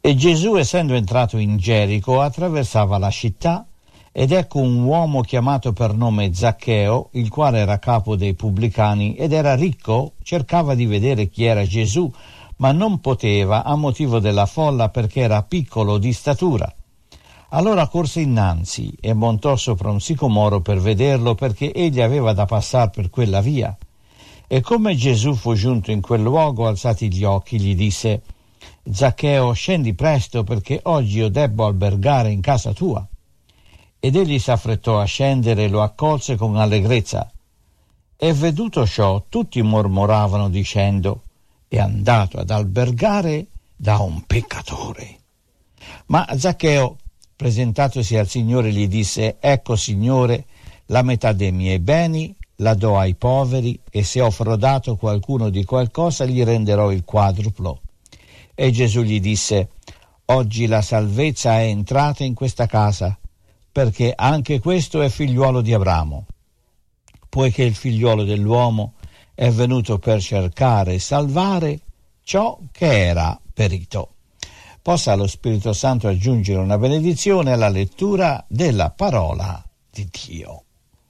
E Gesù, essendo entrato in Gerico, attraversava la città, ed ecco un uomo chiamato per nome Zaccheo, il quale era capo dei pubblicani ed era ricco, cercava di vedere chi era Gesù, ma non poteva a motivo della folla perché era piccolo di statura. Allora corse innanzi e montò sopra un sicomoro per vederlo, perché egli aveva da passare per quella via. E come Gesù fu giunto in quel luogo, alzati gli occhi, gli disse: Zaccheo, scendi presto, perché oggi io debbo albergare in casa tua. Ed egli s'affrettò a scendere e lo accolse con allegrezza. E veduto ciò, tutti mormoravano dicendo: è andato ad albergare da un peccatore. Ma Zaccheo, presentatosi al Signore, gli disse: ecco, Signore, la metà dei miei beni la do ai poveri, e se ho frodato qualcuno di qualcosa gli renderò il quadruplo. E Gesù gli disse: oggi la salvezza è entrata in questa casa, perché anche questo è figliuolo di Abramo, poiché il figliuolo dell'uomo è venuto per cercare e salvare ciò che era perito. Possa lo Spirito Santo aggiungere una benedizione alla lettura della parola di Dio.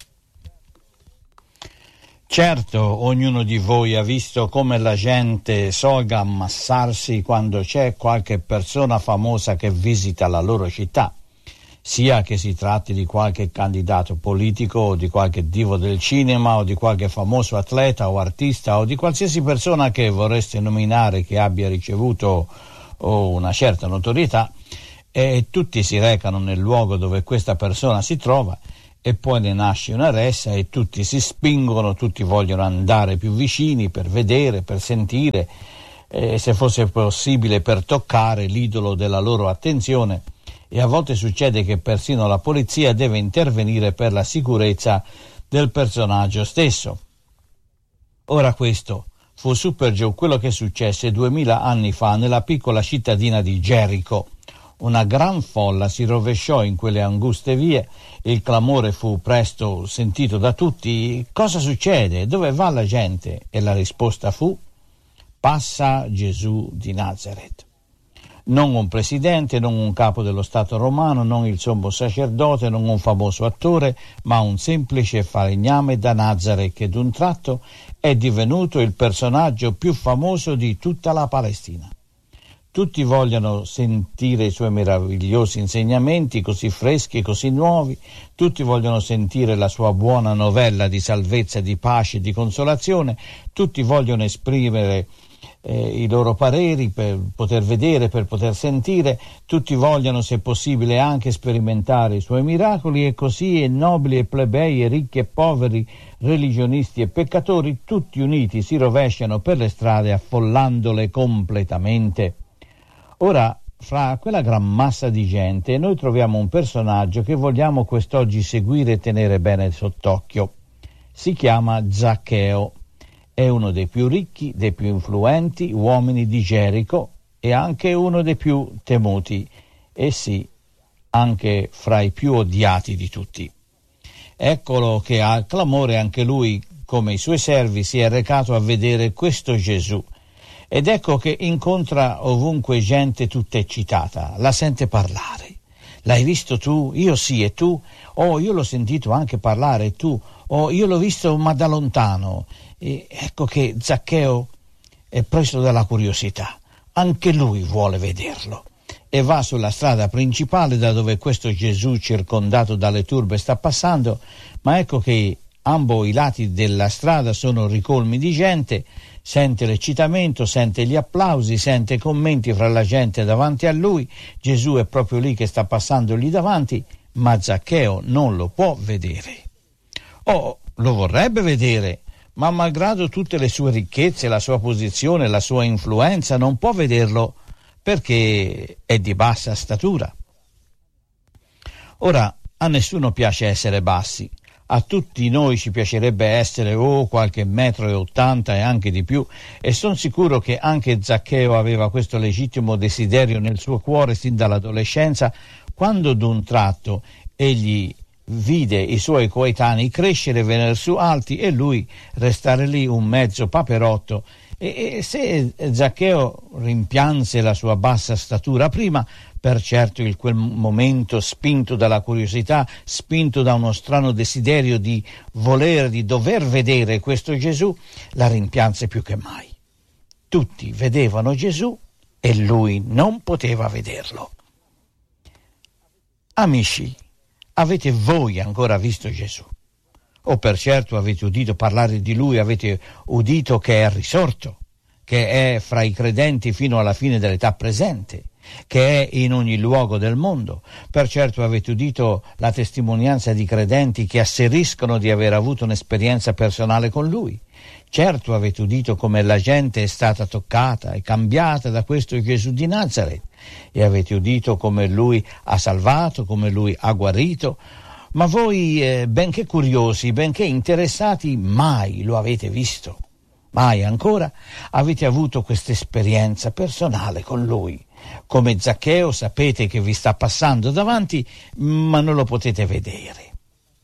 Certo, ognuno di voi ha visto come la gente solga ammassarsi quando c'è qualche persona famosa che visita la loro città, sia che si tratti di qualche candidato politico o di qualche divo del cinema o di qualche famoso atleta o artista o di qualsiasi persona che vorreste nominare che abbia ricevuto una certa notorietà, e tutti si recano nel luogo dove questa persona si trova, e poi ne nasce una ressa e tutti si spingono, tutti vogliono andare più vicini per vedere, per sentire, se fosse possibile per toccare l'idolo della loro attenzione, e a volte succede che persino la polizia deve intervenire per la sicurezza del personaggio stesso. Ora questo fu su per giù quello che successe 2000 anni fa nella piccola cittadina di Gerico. Una gran folla si rovesciò in quelle anguste vie, il clamore fu presto sentito da tutti. Cosa succede? Dove va la gente? E la risposta fu: passa Gesù di Nazaret. Non un presidente, non un capo dello Stato romano, non il sommo sacerdote, non un famoso attore, ma un semplice falegname da Nazaret che d'un tratto è divenuto il personaggio più famoso di tutta la Palestina. Tutti vogliono sentire i suoi meravigliosi insegnamenti, così freschi e così nuovi. Tutti vogliono sentire la sua buona novella di salvezza, di pace e di consolazione. Tutti vogliono esprimere i loro pareri per poter vedere, per poter sentire. Tutti vogliono, se possibile, anche sperimentare i suoi miracoli, e così nobili e plebei, e ricchi e poveri, religionisti e peccatori, tutti uniti si rovesciano per le strade affollandole completamente. Ora, fra quella gran massa di gente, noi troviamo un personaggio che vogliamo quest'oggi seguire e tenere bene sott'occhio. Si chiama Zaccheo. È uno dei più ricchi, dei più influenti uomini di Gerico, e anche uno dei più temuti, e sì, anche fra i più odiati di tutti. Eccolo che al clamore anche lui, come i suoi servi, si è recato a vedere questo Gesù. Ed ecco che incontra ovunque gente tutta eccitata, la sente parlare. L'hai visto tu? Io sì, e tu? Oh, io l'ho sentito anche parlare, e tu? Oh, io l'ho visto ma da lontano. E ecco che Zaccheo è preso dalla curiosità. Anche lui vuole vederlo. E va sulla strada principale da dove questo Gesù circondato dalle turbe sta passando, ma ecco che ambo i lati della strada sono ricolmi di gente. Sente l'eccitamento, sente gli applausi, sente i commenti fra la gente davanti a lui. Gesù è proprio lì che sta passando lì davanti, ma Zaccheo non lo può vedere. Oh, lo vorrebbe vedere, ma malgrado tutte le sue ricchezze, la sua posizione, la sua influenza, non può vederlo perché è di bassa statura. Ora, a nessuno piace essere bassi. A tutti noi ci piacerebbe essere qualche 1,80 m e anche di più, e sono sicuro che anche Zaccheo aveva questo legittimo desiderio nel suo cuore sin dall'adolescenza, quando d'un tratto egli vide i suoi coetanei crescere, venire su alti, e lui restare lì un mezzo paperotto, E se Zaccheo rimpianse la sua bassa statura prima, per certo in quel momento, spinto dalla curiosità, spinto da uno strano desiderio di dover vedere questo Gesù, la rimpianse più che mai. Tutti vedevano Gesù e lui non poteva vederlo. Amici, avete voi ancora visto Gesù? O per certo avete udito parlare di lui, avete udito che è risorto, che è fra i credenti fino alla fine dell'età presente, che è in ogni luogo del mondo. Per certo avete udito la testimonianza di credenti che asseriscono di aver avuto un'esperienza personale con lui. Certo avete udito come la gente è stata toccata e cambiata da questo Gesù di Nazaret, e avete udito come lui ha salvato, come lui ha guarito. Ma voi, benché curiosi, benché interessati, mai lo avete visto. Mai ancora avete avuto questa esperienza personale con lui. Come Zaccheo sapete che vi sta passando davanti, ma non lo potete vedere.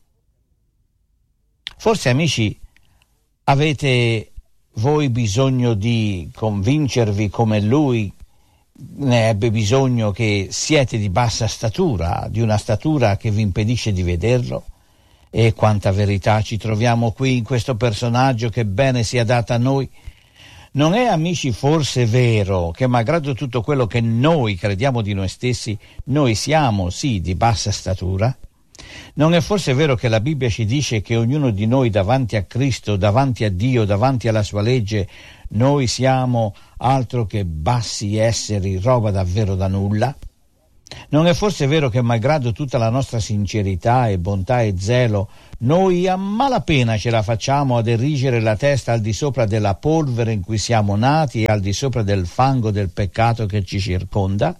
Forse, amici, avete voi bisogno di convincervi come lui ne ebbe bisogno, che siete di bassa statura, di una statura che vi impedisce di vederlo? E quanta verità ci troviamo qui in questo personaggio che bene sia data a noi. Non è, amici, forse vero che malgrado tutto quello che noi crediamo di noi stessi, noi siamo sì di bassa statura? Non è forse vero che la Bibbia ci dice che ognuno di noi davanti a Cristo, davanti a Dio, davanti alla sua legge, noi siamo altro che bassi esseri, roba davvero da nulla? Non è forse vero che malgrado tutta la nostra sincerità e bontà e zelo, noi a malapena ce la facciamo ad erigere la testa al di sopra della polvere in cui siamo nati e al di sopra del fango del peccato che ci circonda?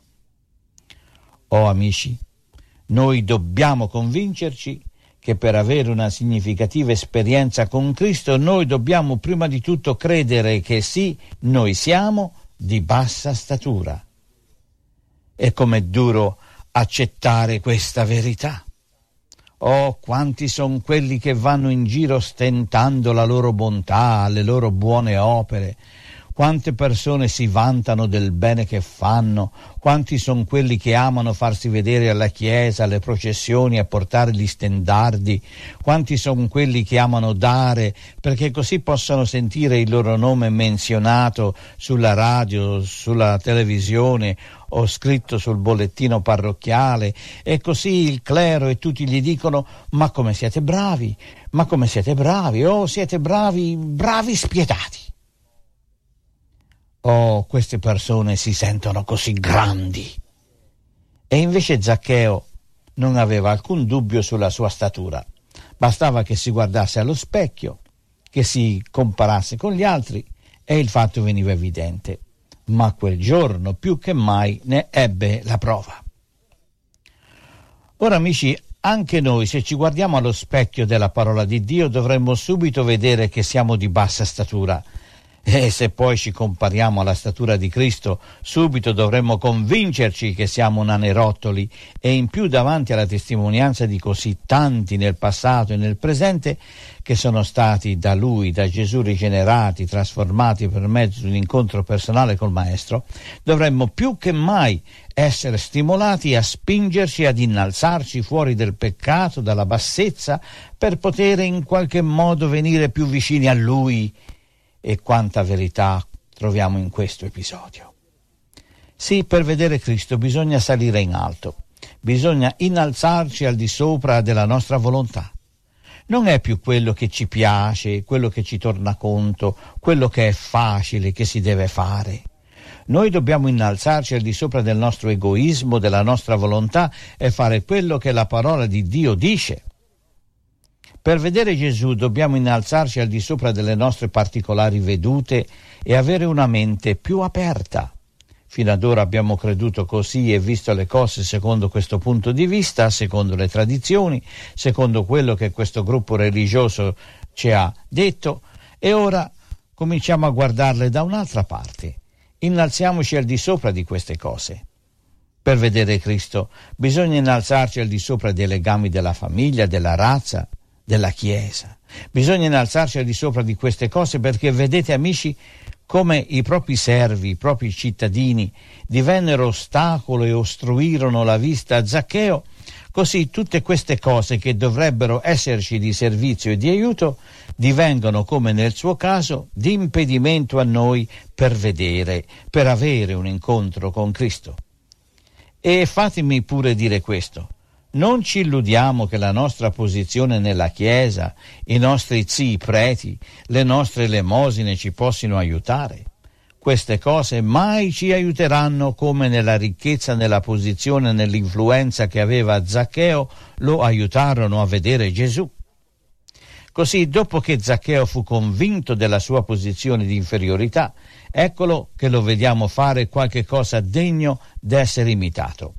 Oh amici, noi dobbiamo convincerci che per avere una significativa esperienza con Cristo noi dobbiamo prima di tutto credere che sì, noi siamo di bassa statura. E com'è duro accettare questa verità. Oh, quanti sono quelli che vanno in giro ostentando la loro bontà, le loro buone opere. Quante persone si vantano del bene che fanno, quanti sono quelli che amano farsi vedere alla chiesa, alle processioni, a portare gli stendardi, quanti sono quelli che amano dare perché così possano sentire il loro nome menzionato sulla radio, sulla televisione o scritto sul bollettino parrocchiale, e così il clero e tutti gli dicono: ma come siete bravi, oh siete bravi spietati. Oh, queste persone si sentono così grandi. E invece Zaccheo non aveva alcun dubbio sulla sua statura. Bastava che si guardasse allo specchio, che si comparasse con gli altri e il fatto veniva evidente. Ma quel giorno più che mai ne ebbe la prova. Ora, amici, anche noi, se ci guardiamo allo specchio della parola di Dio, dovremmo subito vedere che siamo di bassa statura. E se poi ci compariamo alla statura di Cristo, subito dovremmo convincerci che siamo nanerottoli, e in più davanti alla testimonianza di così tanti nel passato e nel presente che sono stati da Lui, da Gesù, rigenerati, trasformati per mezzo di un incontro personale col Maestro, dovremmo più che mai essere stimolati a spingerci ad innalzarci fuori del peccato, dalla bassezza, per poter in qualche modo venire più vicini a Lui. E quanta verità troviamo in questo episodio. Sì, per vedere Cristo bisogna salire in alto, bisogna innalzarci al di sopra della nostra volontà. Non è più quello che ci piace, quello che ci torna conto, quello che è facile, che si deve fare. Noi dobbiamo innalzarci al di sopra del nostro egoismo, della nostra volontà, e fare quello che la parola di Dio dice. Per vedere Gesù dobbiamo innalzarci al di sopra delle nostre particolari vedute e avere una mente più aperta. Fino ad ora abbiamo creduto così e visto le cose secondo questo punto di vista, secondo le tradizioni, secondo quello che questo gruppo religioso ci ha detto, e ora cominciamo a guardarle da un'altra parte. Innalziamoci al di sopra di queste cose. Per vedere Cristo bisogna innalzarci al di sopra dei legami della famiglia, della razza, della Chiesa. Bisogna innalzarci al di sopra di queste cose perché, vedete amici, come i propri servi, i propri cittadini divennero ostacolo e ostruirono la vista a Zaccheo, così tutte queste cose che dovrebbero esserci di servizio e di aiuto divengono, come nel suo caso, di impedimento a noi per vedere, per avere un incontro con Cristo. E fatemi pure dire questo: non ci illudiamo che la nostra posizione nella Chiesa, i nostri zii preti, le nostre elemosine ci possano aiutare. Queste cose mai ci aiuteranno come nella ricchezza, nella posizione, nell'influenza che aveva Zaccheo lo aiutarono a vedere Gesù. Così, dopo che Zaccheo fu convinto della sua posizione di inferiorità, eccolo che lo vediamo fare qualche cosa degno d'essere imitato.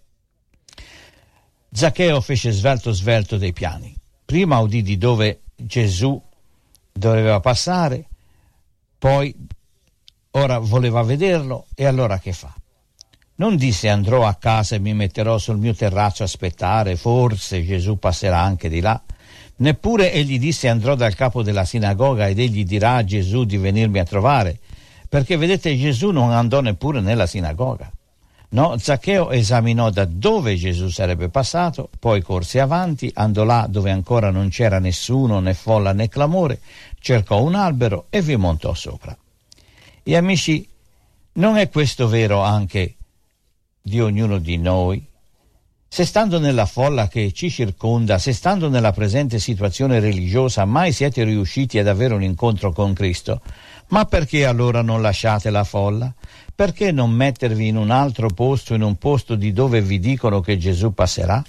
Zaccheo fece svelto dei piani. Prima udì di dove Gesù doveva passare, poi ora voleva vederlo, e allora che fa? Non disse: andrò a casa e mi metterò sul mio terrazzo a aspettare, forse Gesù passerà anche di là. Neppure egli disse: andrò dal capo della sinagoga ed egli dirà a Gesù di venirmi a trovare, perché vedete, Gesù non andò neppure nella sinagoga. No, Zaccheo esaminò da dove Gesù sarebbe passato, poi corse avanti, andò là dove ancora non c'era nessuno, né folla né clamore, cercò un albero e vi montò sopra. E amici, non è questo vero anche di ognuno di noi? Se stando nella folla che ci circonda, se stando nella presente situazione religiosa mai siete riusciti ad avere un incontro con Cristo, ma perché allora non lasciate la folla? Perché non mettervi in un altro posto, in un posto di dove vi dicono che Gesù passerà?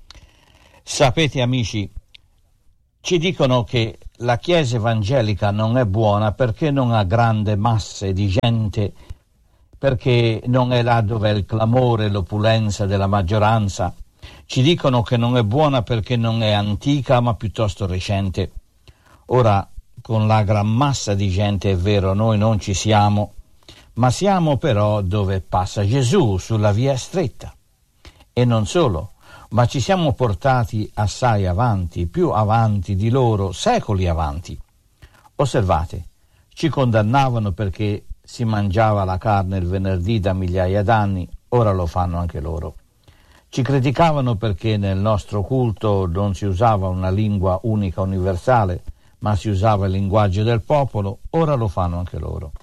Sapete, amici, ci dicono che la Chiesa evangelica non è buona perché non ha grandi masse di gente, perché non è là dove è il clamore e l'opulenza della maggioranza. Ci dicono che non è buona perché non è antica ma piuttosto recente. Ora, con la gran massa di gente è vero, noi non ci siamo, ma siamo però dove passa Gesù, sulla via stretta. E non solo, ma ci siamo portati assai avanti, più avanti di loro, secoli avanti. Osservate, ci condannavano perché si mangiava la carne il venerdì da migliaia d'anni, ora lo fanno anche loro. Ci criticavano perché nel nostro culto non si usava una lingua unica universale, ma si usava il linguaggio del popolo, ora lo fanno anche loro.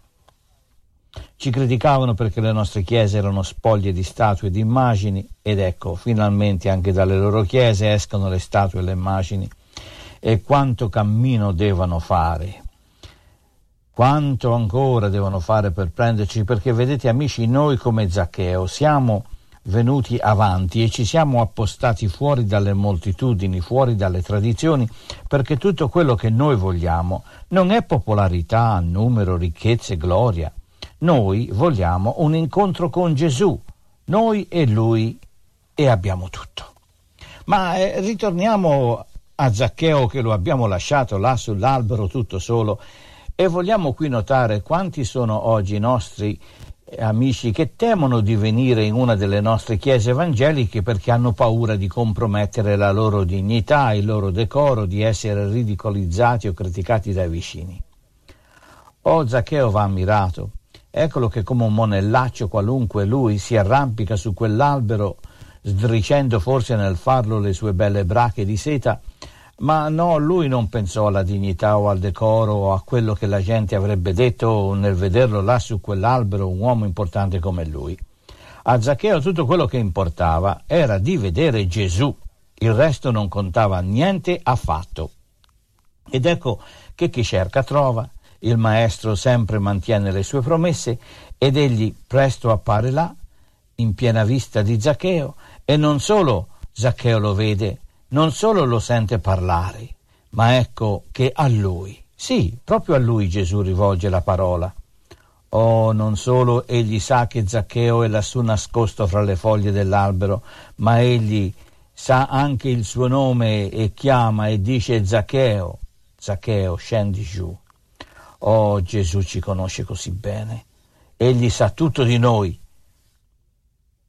Ci criticavano perché le nostre chiese erano spoglie di statue e di immagini, ed ecco, finalmente anche dalle loro chiese escono le statue e le immagini. E quanto cammino devono fare, quanto ancora devono fare per prenderci, perché vedete, amici, noi come Zaccheo siamo venuti avanti e ci siamo appostati fuori dalle moltitudini, fuori dalle tradizioni, perché tutto quello che noi vogliamo non è popolarità, numero, ricchezze, gloria. Noi vogliamo un incontro con Gesù, noi e Lui, e abbiamo tutto. Ma ritorniamo a Zaccheo, che lo abbiamo lasciato là sull'albero tutto solo, e vogliamo qui notare quanti sono oggi i nostri amici che temono di venire in una delle nostre chiese evangeliche perché hanno paura di compromettere la loro dignità, il loro decoro, di essere ridicolizzati o criticati dai vicini. Oh, Zaccheo va ammirato. Eccolo che come un monellaccio qualunque lui si arrampica su quell'albero, sdricendo forse nel farlo le sue belle brache di seta, ma no, lui non pensò alla dignità o al decoro o a quello che la gente avrebbe detto nel vederlo là su quell'albero, un uomo importante come lui. A Zaccheo tutto quello che importava era di vedere Gesù, il resto non contava niente affatto. Ed ecco che chi cerca trova. Il maestro sempre mantiene le sue promesse ed egli presto appare là, in piena vista di Zaccheo, e non solo Zaccheo lo vede, non solo lo sente parlare, ma ecco che a lui, sì, proprio a lui Gesù rivolge la parola. Oh, non solo egli sa che Zaccheo è lassù nascosto fra le foglie dell'albero, ma egli sa anche il suo nome e chiama e dice: Zaccheo, Zaccheo, scendi giù. Oh, Gesù ci conosce così bene, egli sa tutto di noi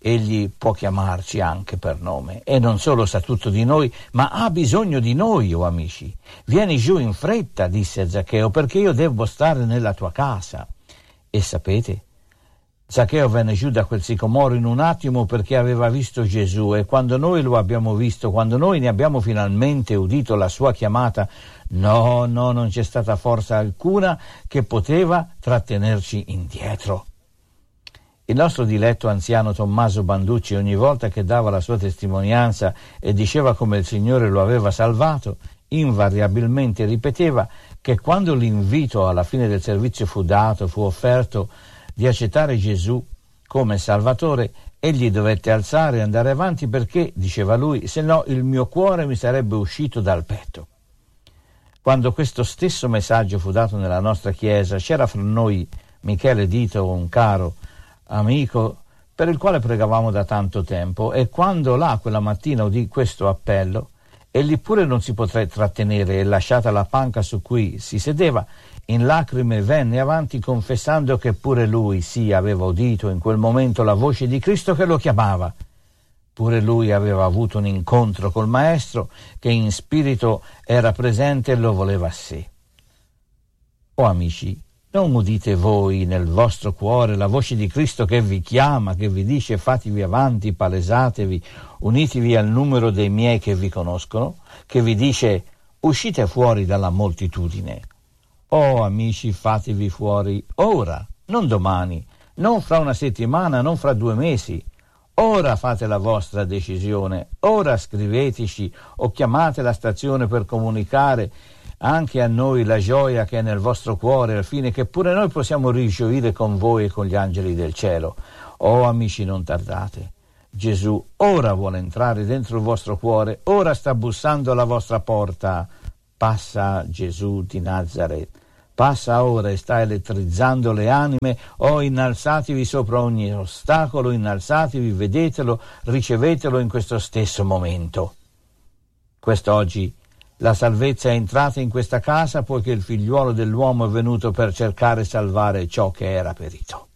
egli può chiamarci anche per nome, e non solo sa tutto di noi, ma ha bisogno di noi, o amici. Vieni giù in fretta, disse a Zaccheo, perché io devo stare nella tua casa. E sapete, Zaccheo venne giù da quel sicomoro in un attimo perché aveva visto Gesù, e quando noi lo abbiamo visto, quando noi ne abbiamo finalmente udito la sua chiamata, non c'è stata forza alcuna che poteva trattenerci indietro. Il nostro diletto anziano Tommaso Banducci, ogni volta che dava la sua testimonianza e diceva come il Signore lo aveva salvato, invariabilmente ripeteva che quando l'invito alla fine del servizio fu offerto di accettare Gesù come Salvatore, egli dovette alzare e andare avanti perché, diceva lui, se no il mio cuore mi sarebbe uscito dal petto. Quando questo stesso messaggio fu dato nella nostra chiesa, c'era fra noi Michele Dito, un caro amico per il quale pregavamo da tanto tempo, e quando quella mattina udì questo appello, egli pure non si poté trattenere e, lasciata la panca su cui si sedeva, in lacrime venne avanti confessando che pure lui aveva udito in quel momento la voce di Cristo che lo chiamava. Pure lui aveva avuto un incontro col Maestro che in spirito era presente e lo voleva a sé. Oh amici, non udite voi nel vostro cuore la voce di Cristo che vi chiama, che vi dice fatevi avanti, palesatevi, unitevi al numero dei miei che vi conoscono, che vi dice uscite fuori dalla moltitudine. Oh amici, fatevi fuori ora, non domani, non fra una settimana, non fra 2 mesi. Ora fate la vostra decisione, ora scriveteci o chiamate la stazione per comunicare anche a noi la gioia che è nel vostro cuore, al fine che pure noi possiamo rigioire con voi e con gli angeli del cielo. Oh amici, non tardate. Gesù ora vuole entrare dentro il vostro cuore, ora sta bussando alla vostra porta. Passa Gesù di Nazaret. Passa ora e sta elettrizzando le anime. Oh, innalzatevi sopra ogni ostacolo, innalzatevi, vedetelo, ricevetelo in questo stesso momento. Quest'oggi la salvezza è entrata in questa casa poiché il figliuolo dell'uomo è venuto per cercare e salvare ciò che era perito.